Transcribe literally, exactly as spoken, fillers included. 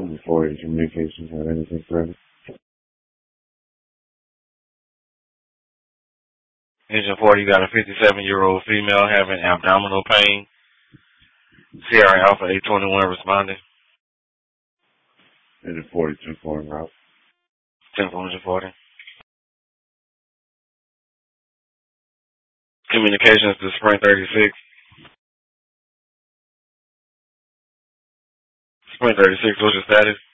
Before your communications have anything further. Engine four, you got a fifty-seven-year-old female having abdominal pain. Sierra Alpha eight twenty-one responding. Engine forty, two four en route. ten four forty. Communications to Spring thirty-six. Spring thirty-six, what's your status?